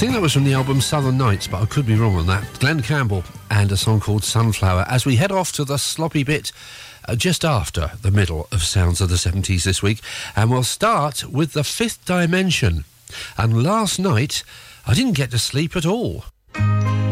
think that was from the album Southern Nights, but I could be wrong on that. Glenn Campbell and a song called Sunflower, as we head off to the sloppy bit just after the middle of Sounds of the 70s this week. And we'll start with The Fifth Dimension. And last night, I didn't get to sleep at all.